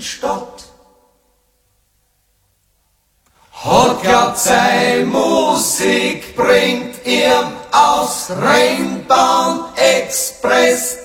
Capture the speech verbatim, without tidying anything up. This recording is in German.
Stadt. Hat glaubt, sei Musik bringt ihm aus Rheinbahn Express